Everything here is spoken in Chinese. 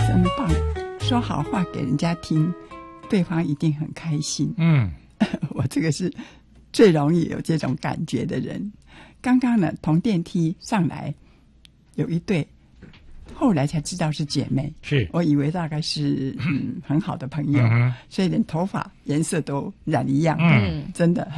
真棒，说好话给人家听，对方一定很开心。我这个是最容易有这种感觉的人。刚刚呢，同电梯上来有一对，后来才知道是姐妹， 是我以为大概是很好的朋友，所以连头发颜色都染一样，真的